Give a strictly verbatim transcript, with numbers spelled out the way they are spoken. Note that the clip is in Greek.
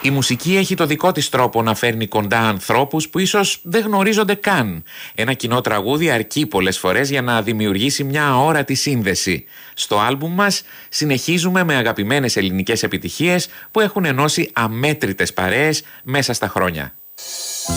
Η μουσική έχει το δικό της τρόπο να φέρνει κοντά ανθρώπους που ίσως δεν γνωρίζονται καν. Ένα κοινό τραγούδι αρκεί πολλές φορές για να δημιουργήσει μια αόρατη σύνδεση. Στο άλμπουμ μας συνεχίζουμε με αγαπημένες ελληνικές επιτυχίες που έχουν ενώσει αμέτρητες παρέες μέσα στα χρόνια.